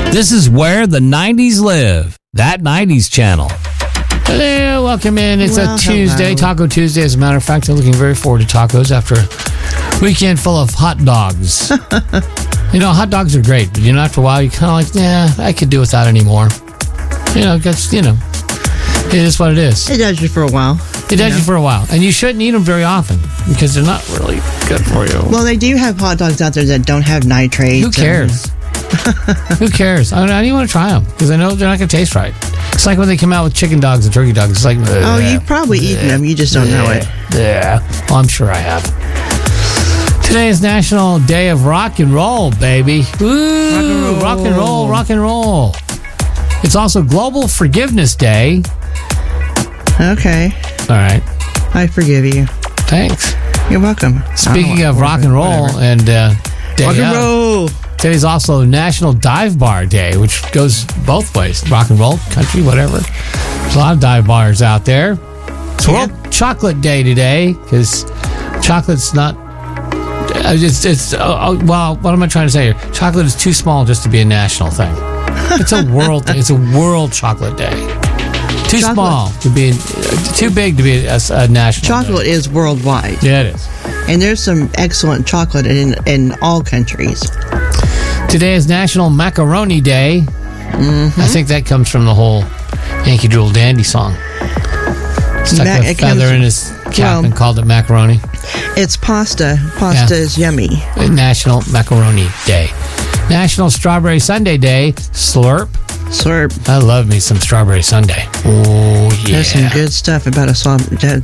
This is where the 90s live. That 90s channel. Hello, welcome in. It's a Tuesday, Taco Tuesday. As a matter of fact, I'm looking very forward to tacos after a weekend full of hot dogs. Hot dogs are great, but after a while, you're kind of like, I could do without anymore. Because, it is what it is. It does you for a while. It does you for a while. And you shouldn't eat them very often because they're not really good for you. Well, they do have hot dogs out there that don't have nitrates. Who cares? Who cares? I don't even want to try them because I know they're not going to taste right. It's like when they come out with chicken dogs and turkey dogs. It's like, you've probably eaten them. You just don't know it. Yeah. Well, I'm sure I have. Today is National Day of Rock and Roll, baby. Ooh, rock and roll, rock and roll. It's also Global Forgiveness Day. Okay. All right. I forgive you. Thanks. You're welcome. Speaking of rock and roll and day rock and roll. Today's also National Dive Bar Day, which goes both ways. Rock and roll, country, whatever. There's a lot of dive bars out there. It's World Chocolate Day today because chocolate's not... well, what am I trying to say here? Chocolate is too small just to be a national thing. It's a world thing. It's a World Chocolate Day. Too small to be... Too big to be a national Chocolate day. is worldwide. Yeah, it is. And there's some excellent chocolate in all countries. Today is National Macaroni Day. Mm-hmm. I think that comes from the whole Yankee Doodle Dandy song. Stuck a feather in his cap and called it macaroni. It's pasta. Pasta is yummy. National Macaroni Day. National Strawberry Sundae Day. Slurp. Slurp. I love me some Strawberry Sundae. Oh, yeah. There's some good stuff about a strawberry.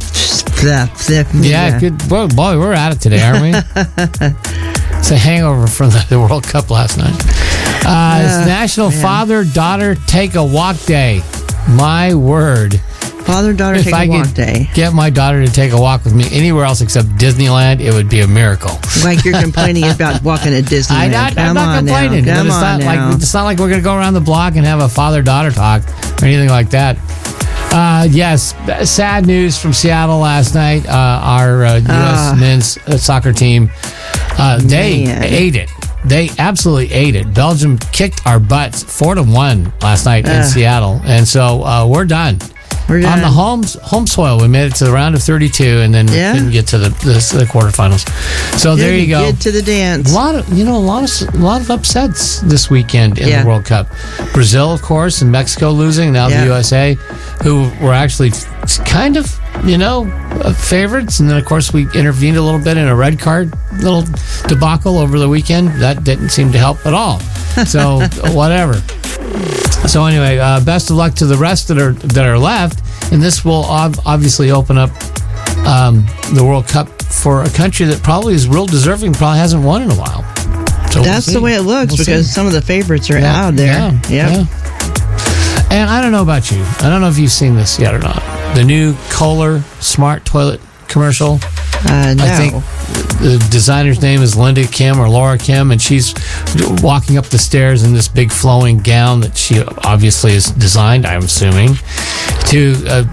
Yeah, good. Boy, we're at it today, aren't we? It's a hangover from the World Cup last night. It's National Father-Daughter Take a Walk Day. My word. Father-daughter take a walk day. Get my daughter to take a walk with me anywhere else except Disneyland, it would be a miracle. Like you're complaining about walking at Disneyland. I'm not complaining. It's not like we're going to go around the block and have a father-daughter talk or anything like that. Yes, sad news from Seattle last night. Our U.S. men's soccer team, they ate it. They absolutely ate it. Belgium kicked our butts 4-1 last night in Seattle. And so we're done. On the home soil, we made it to the round of 32, and then we couldn't get to the quarterfinals. So there you go. Get to the dance. A lot of upsets this weekend in the World Cup. Brazil, of course, and Mexico losing. Now the USA, who were actually kind of favorites, and then of course we intervened a little bit in a red card little debacle over the weekend. That didn't seem to help at all. So whatever. So anyway, best of luck to the rest that are left, and this will obviously open up the World Cup for a country that probably is real deserving, probably hasn't won in a while. So that's the way it looks because some of the favorites are out there. Yeah. And I don't know about you. I don't know if you've seen this yet or not. The new Kohler smart toilet commercial. No. I think the designer's name is Linda Kim or Laura Kim, and she's walking up the stairs in this big flowing gown that she obviously has designed, I'm assuming, to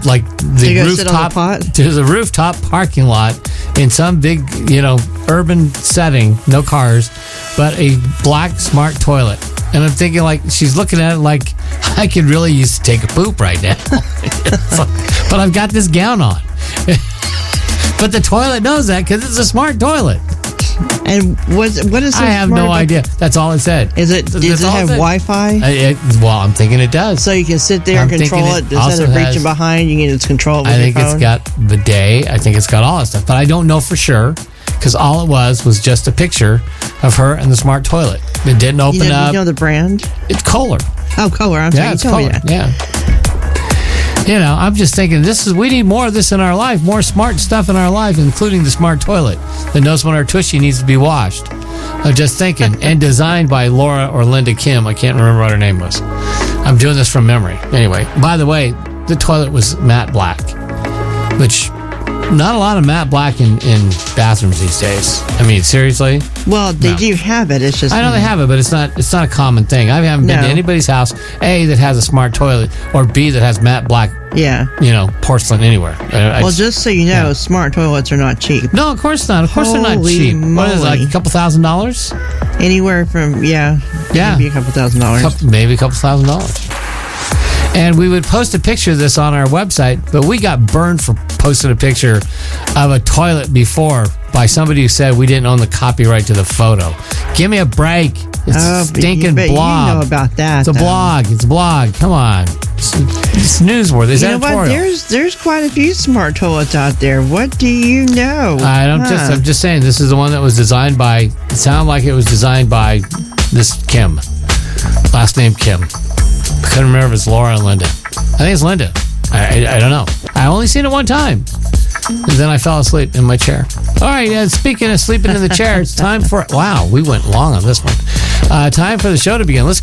the rooftop parking lot in some big, urban setting, no cars, but a black smart toilet. And I'm thinking, she's looking at it like, I could really use to take a poop right now. But I've got this gown on. But the toilet knows that because it's a smart toilet. And what is? I have no idea. That's all it said. Does it have Wi-Fi? Well, I'm thinking it does. So you can sit there and control it instead of reaching behind. You can just control it with your phone. I think it's got bidet. I think it's got all that stuff, but I don't know for sure because all it was just a picture of her and the smart toilet. It didn't open up. You know the brand? It's Kohler. Oh, Kohler. I'm sorry. It's Kohler. Yeah. I'm just thinking we need more of this in our life, more smart stuff in our life, including the smart toilet that knows when our tushy needs to be washed. I'm just thinking. And designed by Laura or Linda Kim. I can't remember what her name was. I'm doing this from memory. Anyway, by the way, the toilet was matte black, which not a lot of matte black in bathrooms these days. I mean, seriously. Well, they do have it. It's just I know they have it, but it's not a common thing. I haven't been to anybody's house A that has a smart toilet or B that has matte black. Yeah. Porcelain anywhere. Just so you know, smart toilets are not cheap. No, of course not. Of course they're not cheap. Moly. What is it, like a couple $1,000s? Anywhere from maybe a couple $1,000s. Maybe a couple $1,000s. And we would post a picture of this on our website, but we got burned for posting a picture of a toilet before by somebody who said we didn't own the copyright to the photo. Give me a break. It's a stinking blog. You know about that. It's a blog. It's a blog. Come on. It's newsworthy. It's editorial. There's quite a few smart toilets out there. What do you know? I'm just saying this is the one that was designed by, it sounded like it was designed by this Kim. Last name Kim. I couldn't remember if it's Laura or Linda. I think it's Linda. I don't know. I only seen it one time. And then I fell asleep in my chair. All right, speaking of sleeping in the chair, it's time for... Wow, we went long on this one. Time for the show to begin. Let's